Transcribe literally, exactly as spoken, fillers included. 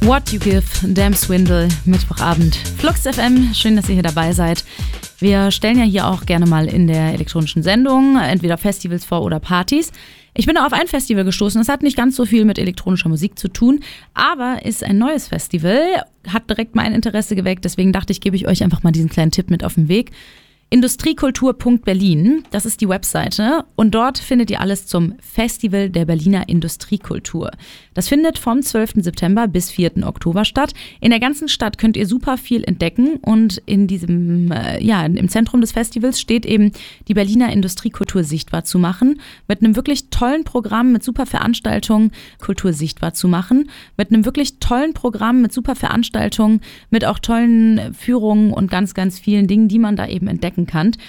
What You Give, Damn Swindle, Mittwochabend, Flux F M, schön, dass ihr hier dabei seid. Wir stellen ja hier auch gerne mal in der elektronischen Sendung entweder Festivals vor oder Partys. Ich bin auf ein Festival gestoßen, es hat nicht ganz so viel mit elektronischer Musik zu tun, aber ist ein neues Festival, hat direkt mein Interesse geweckt, deswegen dachte ich, gebe ich euch einfach mal diesen kleinen Tipp mit auf den Weg. Industriekultur Punkt Berlin, das ist die Webseite und dort findet ihr alles zum Festival der Berliner Industriekultur. Das findet vom zwölften September bis vierten Oktober statt. In der ganzen Stadt könnt ihr super viel entdecken und in diesem, äh, ja, im Zentrum des Festivals steht eben die Berliner Industriekultur sichtbar zu machen, mit einem wirklich tollen Programm, mit super Veranstaltungen Kultur sichtbar zu machen, mit einem wirklich tollen Programm, mit super Veranstaltungen, mit auch tollen Führungen und ganz, ganz vielen Dingen, die man da eben entdecken kann.